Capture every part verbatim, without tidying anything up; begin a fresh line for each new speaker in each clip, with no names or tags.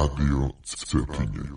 Radio Cetinje.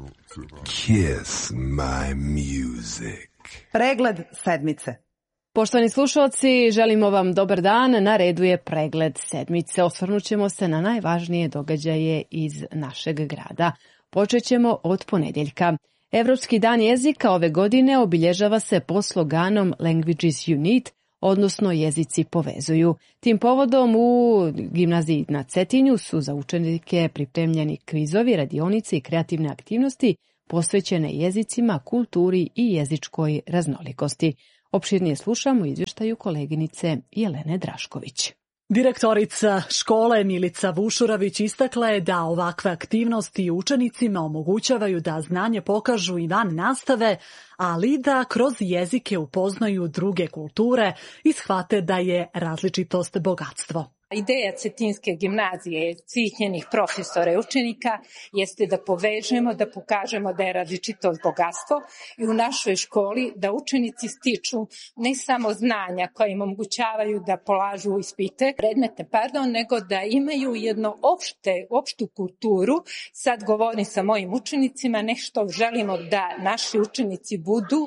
Kiss my music.
Pregled sedmice.
Poštovani slušalci, želimo vam dobar dan. Na redu je pregled sedmice. Osvrnut ćemo se na najvažnije događaje iz našeg grada. Počet ćemo od ponedjeljka. Evropski dan jezika ove godine obilježava se pod sloganom Languages Unite, odnosno jezici povezuju. Tim povodom u gimnaziji na Cetinju su za učenike pripremljeni kvizovi, radionice i kreativne aktivnosti posvećene jezicima, kulturi i jezičkoj raznolikosti. Opširnije slušamo u izvještaju koleginice Jelene Drašković.
Direktorica škole Milica Vušurović istakla je da ovakve aktivnosti učenicima omogućavaju da znanje pokažu i van nastave, ali da kroz jezike upoznaju druge kulture i shvate da je različitost bogatstvo.
Ideja Cetinske gimnazije, svih njenih profesora i učenika jeste da povežemo, da pokažemo da je različitost bogatstvo i u našoj školi da učenici stiču ne samo znanja koja im omogućavaju da polažu ispite, predmete, pardon, nego da imaju jedno opšte, opštu kulturu. Sad govorim sa mojim učenicima, nešto želimo da naši učenici budu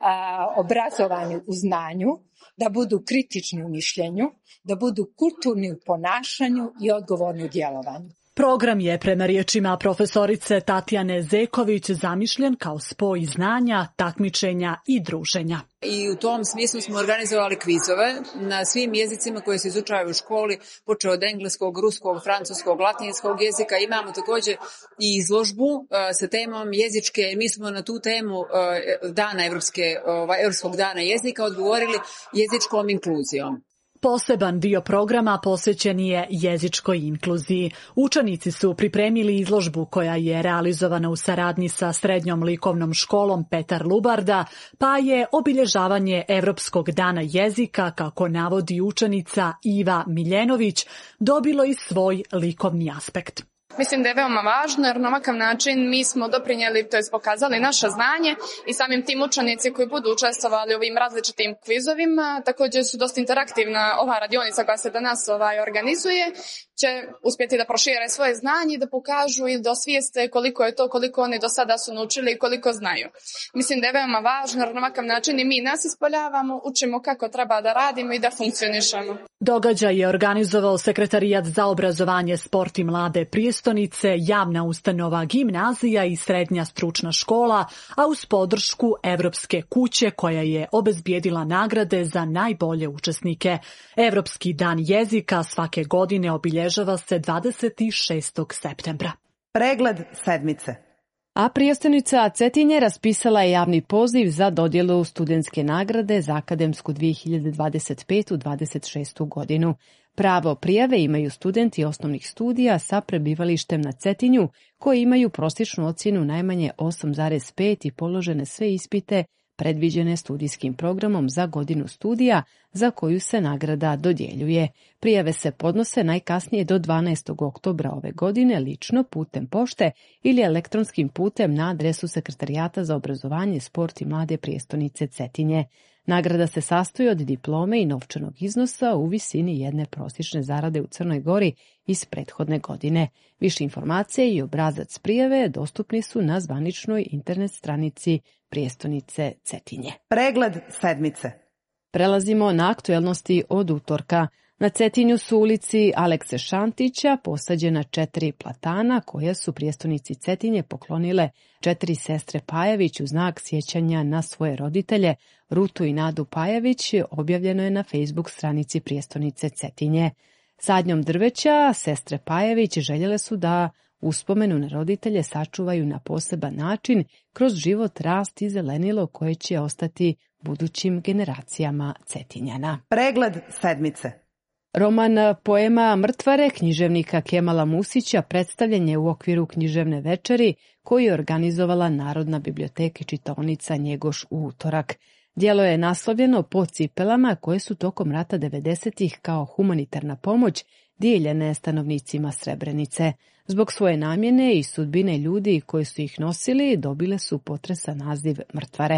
a, obrazovani u znanju, da budu kritični u mišljenju, da budu kulturni u ponašanju i odgovorni u djelovanju.
Program je, prema riječima profesorice Tatjane Zeković, zamišljen kao spoj znanja, takmičenja i druženja.
I u tom smislu smo organizovali kvizove na svim jezicima koje se izučavaju u školi, počeo od engleskog, ruskog, francuskog, latinskog jezika. Imamo također i izložbu uh, sa temom jezičke. Mi smo na tu temu uh, dana Evropske, uh, Evropskog dana jezika odgovorili jezičkom inkluzijom.
Poseban dio programa posvećen je jezičkoj inkluziji. Učenici su pripremili izložbu koja je realizovana u saradnji sa Srednjom likovnom školom Petar Lubarda, pa je obilježavanje Evropskog dana jezika, kako navodi učenica Iva Miljenović, dobilo i svoj likovni aspekt.
Mislim da je veoma važno jer na ovakav način mi smo doprinijeli, to jest pokazali naše znanje i samim tim učenici koji budu učestvovali u ovim različitim kvizovima, također su dosta interaktivna ova radionica koja se danas ovaj organizuje, će uspjeti da prošire svoje znanje i da pokažu i da osvijeste koliko je to, koliko oni do sada su naučili i koliko znaju. Mislim da je veoma važno jer na ovakav način i mi nas ispoljavamo, učimo kako treba da radimo i da funkcionišemo.
Događaj je organizovao Sekretarijat za obrazovanje, sport i mlade prijestonice, javna ustanova Gimnazija i Srednja stručna škola, a uz podršku Evropske kuće koja je obezbijedila nagrade za najbolje učesnike. Evropski dan jezika svake godine obilježava se dvadeset šestog septembra.
Pregled sedmice.
A prijestonica Cetinje raspisala je javni poziv za dodjelu studentske nagrade za akademsku dvije hiljade dvadeset petu dvadeset šestu godinu. Pravo prijave imaju studenti osnovnih studija sa prebivalištem na Cetinju koji imaju prosječnu ocjenu najmanje osam zarez pet i položene sve ispite predviđene studijskim programom za godinu studija za koju se nagrada dodjeljuje. Prijave se podnose najkasnije do dvanaestog oktobra ove godine lično putem pošte ili elektronskim putem na adresu Sekretarijata za obrazovanje, sport i mlade prijestonice Cetinje. Nagrada se sastoji od diplome i novčanog iznosa u visini jedne prosječne zarade u Crnoj Gori iz prethodne godine. Više informacije i obrazac prijave dostupni su na zvaničnoj internet stranici prijestonice Cetinje.
Pregled sedmice.
Prelazimo na aktuelnosti od utorka. Na Cetinju su ulici Alekse Šantića posađena četiri platana koja su prijestonici Cetinje poklonile četiri sestre Pajević u znak sjećanja na svoje roditelje, Rutu i Nadu Pajević, objavljeno je na Facebook stranici prijestonice Cetinje. Sadnjom drveća sestre Pajević željele su da uspomenu na roditelje sačuvaju na poseban način kroz život, rast i zelenilo koje će ostati budućim generacijama Cetinjana.
Pregled sedmice.
Roman poema Mrtvare književnika Kemala Musića predstavljen je u okviru književne večeri koju je organizovala Narodna biblioteka i čitaonica Njegoš u utorak. Djelo je naslovljeno po cipelama koje su tokom rata devedesetih kao humanitarna pomoć dijeljene stanovnicima Srebrenice. Zbog svoje namjene i sudbine ljudi koji su ih nosili dobile su potresan naziv Mrtvare.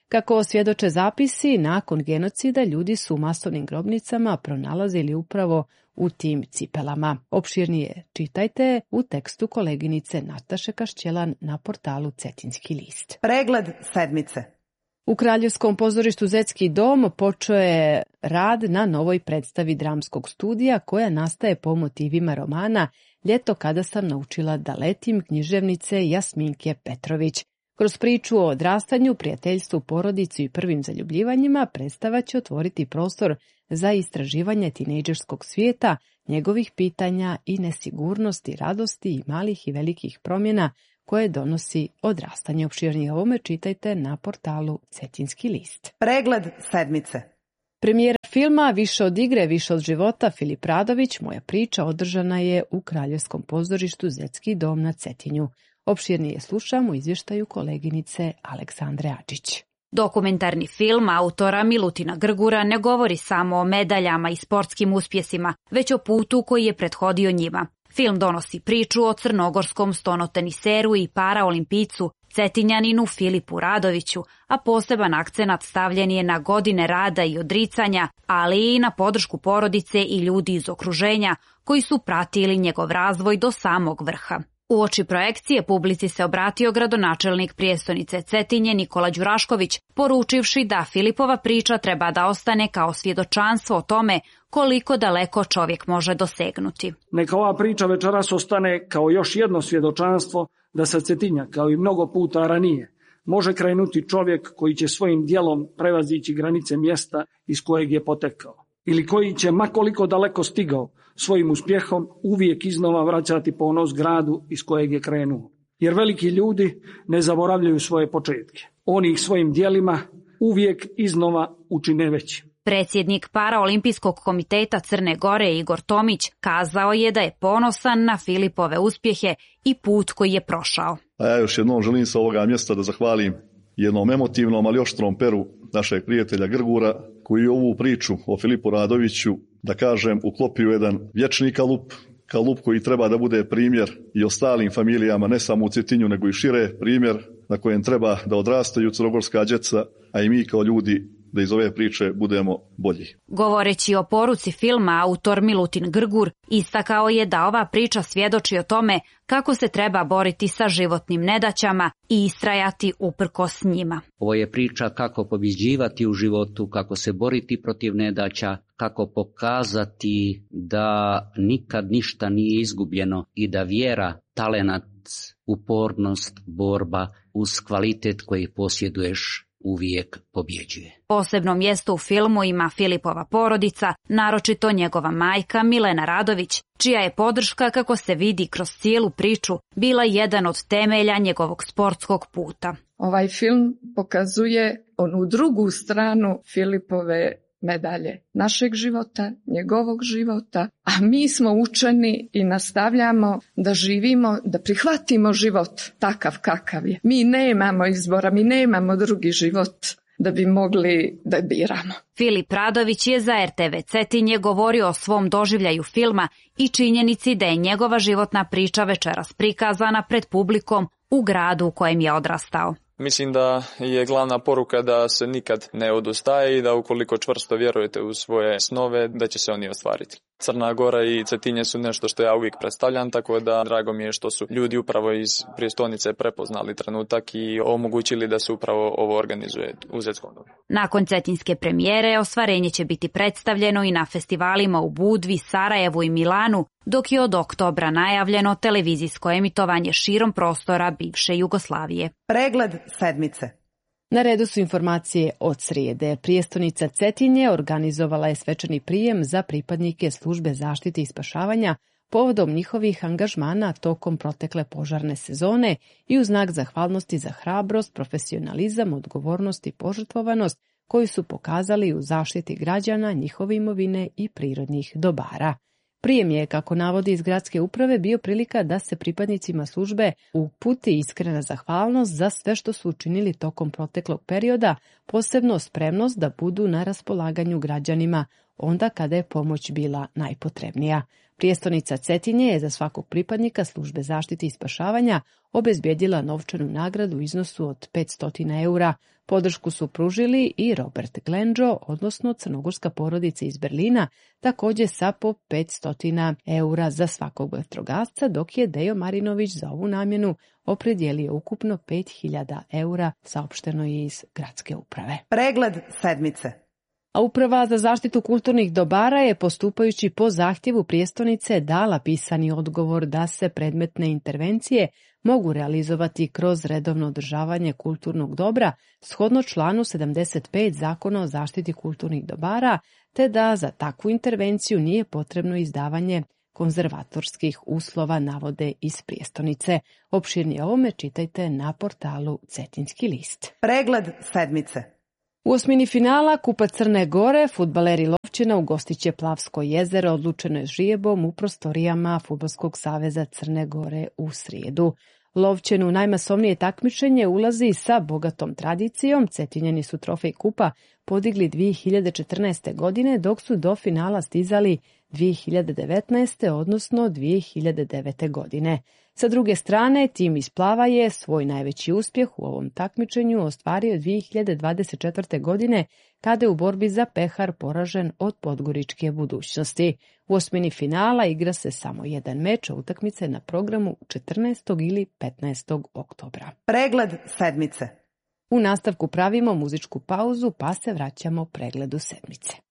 Kako svjedoče zapisi, nakon genocida ljudi su u masovnim grobnicama pronalazili upravo u tim cipelama. Opširnije čitajte u tekstu koleginice Nataše Kašćelan na portalu Cetinjski list.
Pregled sedmice.
U Kraljevskom pozorištu Zetski dom počeo je rad na novoj predstavi dramskog studija koja nastaje po motivima romana Ljeto kada sam naučila da letim književnice Jasminke Petrović. Kroz priču o odrastanju, prijateljstvu, porodici i prvim zaljubljivanjima predstava će otvoriti prostor za istraživanje tinejdžerskog svijeta, njegovih pitanja i nesigurnosti, radosti i malih i velikih promjena koje donosi odrastanje. Opširnije o ovome čitajte na portalu Cetinjski list.
Pregled sedmice.
Premijera filma Više od igre, više od života Filip Radović, Moja priča, održana je u Kraljevskom pozorištu Zetski dom na Cetinju. Opširnije slušamo u izvještaju koleginice Aleksandre Adžić.
Dokumentarni film autora Milutina Grgura ne govori samo o medaljama i sportskim uspjesima, već o putu koji je prethodio njima. Film donosi priču o crnogorskom stonoteniseru i paraolimpijicu Cetinjaninu Filipu Radoviću, a poseban akcenat stavljen je na godine rada i odricanja, ali i na podršku porodice i ljudi iz okruženja koji su pratili njegov razvoj do samog vrha. Uoči projekcije publici se obratio gradonačelnik prijestonice Cetinje Nikola Đurašković, poručivši da Filipova priča treba da ostane kao svjedočanstvo o tome koliko daleko čovjek može dosegnuti.
Neka ova priča večeras ostane kao još jedno svjedočanstvo da sa Cetinja, kao i mnogo puta ranije, može krenuti čovjek koji će svojim djelom prevazići granice mjesta iz kojeg je potekao. Ili koji će, makoliko daleko stigao, svojim uspjehom uvijek iznova vraćati ponos gradu iz kojeg je krenuo. Jer veliki ljudi ne zaboravljaju svoje početke. Oni ih svojim djelima uvijek iznova učine većim.
Predsjednik Paraolimpijskog komiteta Crne Gore Igor Tomić kazao je da je ponosan na Filipove uspjehe i put koji je prošao.
A ja još jednom želim sa ovoga mjesta da zahvalim jednom emotivnom, ali oštrom peru našeg prijatelja Grgura, koji je ovu priču o Filipu Radoviću, da kažem, uklopio jedan vječni kalup, kalup koji treba da bude primjer i ostalim familijama, ne samo u Cetinju, nego i šire, primjer na kojem treba da odrastaju crnogorska djeca, a i mi kao ljudi da iz ove priče budemo bolji.
Govoreći o poruci filma, autor Milutin Grgur istakao je da ova priča svjedoči o tome kako se treba boriti sa životnim nedaćama i istrajati uprkos njima.
Ovo je priča kako pobjeđivati u životu, kako se boriti protiv nedaća, kako pokazati da nikad ništa nije izgubljeno i da vjera, talenat, upornost, borba uz kvalitet koji posjeduješ uvijek pobjeđuje.
Posebno mjesto u filmu ima Filipova porodica, naročito njegova majka Milena Radović, čija je podrška, kako se vidi kroz cijelu priču, bila jedan od temelja njegovog sportskog puta.
Ovaj film pokazuje onu drugu stranu Filipove medalje, našeg života, njegovog života, a mi smo učeni i nastavljamo da živimo, da prihvatimo život takav kakav je. Mi nemamo izbora, mi nemamo drugi život da bi mogli da biramo.
Filip Radović je za er te ve Cetinje govorio o svom doživljaju filma i činjenici da je njegova životna priča večeras prikazana pred publikom u gradu u kojem je odrastao.
Mislim da je glavna poruka da se nikad ne odustaje i da ukoliko čvrsto vjerujete u svoje snove, da će se oni ostvariti. Crna Gora i Cetinje su nešto što ja uvijek predstavljam, tako da drago mi je što su ljudi upravo iz prijestolnice prepoznali trenutak i omogućili da se upravo ovo organizuje u Zetskom domu.
Nakon cetinjske premijere, ostvarenje će biti predstavljeno i na festivalima u Budvi, Sarajevu i Milanu, dok je od oktobra najavljeno televizijsko emitovanje širom prostora bivše Jugoslavije.
Pregled sedmice.
Na redu su informacije od srijede. Prijestonica Cetinje organizovala je svečani prijem za pripadnike službe zaštite i spašavanja povodom njihovih angažmana tokom protekle požarne sezone i u znak zahvalnosti za hrabrost, profesionalizam, odgovornost i požrtvovanost koju su pokazali u zaštiti građana, njihove imovine i prirodnih dobara. Prijem je, kako navodi iz gradske uprave, bio prilika da se pripadnicima službe uputi iskrena zahvalnost za sve što su učinili tokom proteklog perioda, posebno spremnost da budu na raspolaganju građanima onda kada je pomoć bila najpotrebnija. Prijestonica Cetinje je za svakog pripadnika službe zaštite i spašavanja obezbijedila novčanu nagradu u iznosu od petsto eura. Podršku su pružili i Robert Glenđo, odnosno crnogorska porodica iz Berlina, također sa po petsto eura za svakog vatrogasca, dok je Dejo Marinović za ovu namjenu opredijelio ukupno pet hiljada eura, saopšteno je iz gradske uprave.
Pregled sedmice.
A Uprava za zaštitu kulturnih dobara je, postupajući po zahtjevu prijestonice, dala pisani odgovor da se predmetne intervencije mogu realizovati kroz redovno održavanje kulturnog dobra shodno članu sedamdeset pet Zakona o zaštiti kulturnih dobara, te da za takvu intervenciju nije potrebno izdavanje konzervatorskih uslova, navode iz prijestonice. Opširnije o ovome čitajte na portalu Cetinski list.
Pregled sedmice.
U osmini finala Kupa Crne Gore fudbaleri Lovćena ugostiće Plavsko jezero, odlučeno je žijebom u prostorijama Fudbalskog saveza Crne Gore u srijedu. Lovćen u najmasovnije takmičenje ulazi sa bogatom tradicijom. Cetinjani su trofej kupa podigli dvije hiljade četrnaeste. godine, dok su do finala stizali dvije hiljade devetnaeste. odnosno dvije hiljade devete. godine. Sa druge strane, tim iz Plava je svoj najveći uspjeh u ovom takmičenju ostvario dvije hiljade dvadeset četvrte. godine, kada je u borbi za pehar poražen od Podgoričke Budućnosti. U osmini finala igra se samo jedan meč, a utakmice na programu četrnaestog ili petnaestog oktobra.
Pregled sedmice.
U nastavku pravimo muzičku pauzu, pa se vraćamo pregledu sedmice.